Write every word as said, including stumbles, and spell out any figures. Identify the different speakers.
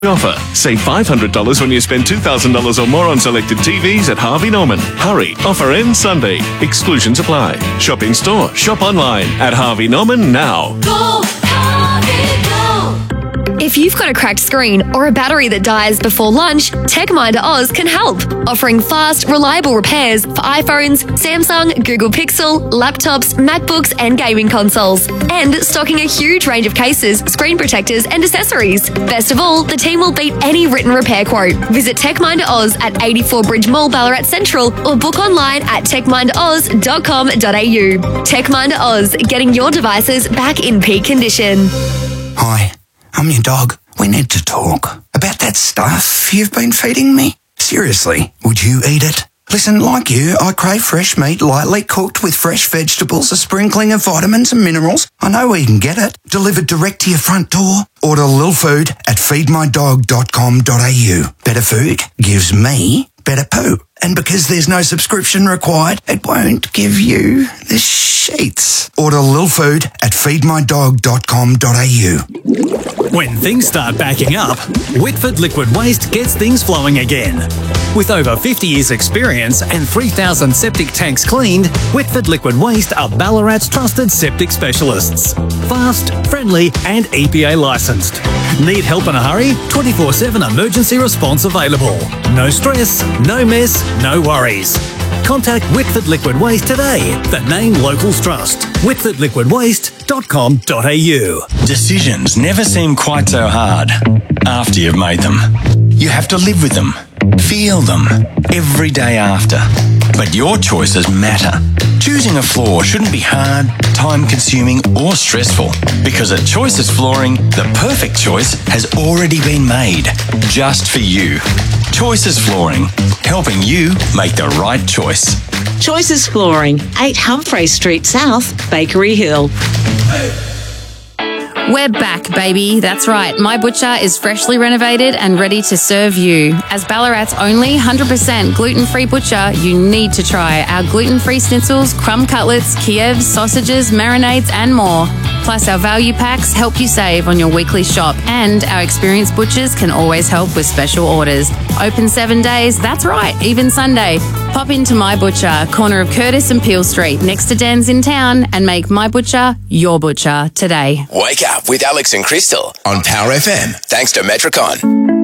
Speaker 1: Offer. Save five hundred dollars when you spend two thousand dollars or more on selected T Vs at Harvey Norman. Hurry. Offer ends Sunday. Exclusions apply. Shop in store. Shop online at Harvey Norman now.
Speaker 2: Go, Harvey, go.
Speaker 3: If you've got a cracked screen or a battery that dies before lunch, TechMinder Oz can help, offering fast, reliable repairs for iPhones, Samsung, Google Pixel, laptops, MacBooks and gaming consoles, and stocking a huge range of cases, screen protectors and accessories. Best of all, the team will beat any written repair quote. Visit TechMinder Oz at eighty-four Bridge Mall, Ballarat Central, or book online at tech minder oz dot com dot a u. TechMinder Oz, getting your devices back in peak condition.
Speaker 4: Hi, I'm your dog. We need to talk about that stuff you've been feeding me. Seriously, would you eat it? Listen, like you, I crave fresh meat lightly cooked with fresh vegetables, a sprinkling of vitamins and minerals. I know where you can get it. Delivered direct to your front door. Order Lil Food at feed my dog dot com dot a u. Better food gives me better poo. And because there's no subscription required, it won't give you the sheets. Order Lil Food at feed my dog dot com dot a u.
Speaker 5: When things start backing up, Whitford Liquid Waste gets things flowing again. With over fifty years experience and three thousand septic tanks cleaned, Whitford Liquid Waste are Ballarat's trusted septic specialists. Fast, friendly and E P A licensed. Need help in a hurry? twenty-four seven emergency response available. No stress, no mess, no worries. Contact Whitford Liquid Waste today. The name locals trust. whitford liquid waste dot com dot a u.
Speaker 6: Decisions never seem quite so hard after you've made them. You have to live with them, feel them, every day after. But your choices matter. Choosing a floor shouldn't be hard, time-consuming or stressful, because at Choices Flooring, the perfect choice has already been made, just for you. Choices Flooring, helping you make the right choice.
Speaker 7: Choices Flooring, eight Humphrey Street South, Bakery Hill.
Speaker 8: We're back, baby. That's right. My Butcher is freshly renovated and ready to serve you. As Ballarat's only one hundred percent gluten-free butcher, you need to try our gluten-free schnitzels, crumb cutlets, Kievs, sausages, marinades and more. Plus, our value packs help you save on your weekly shop, and our experienced butchers can always help with special orders. Open seven days, that's right, even Sunday. Pop into My Butcher, corner of Curtis and Peel Street, next to Dan's in town, and make My Butcher your butcher today.
Speaker 9: Wake up with Alex and Crystal on Power F M, thanks to Metricon.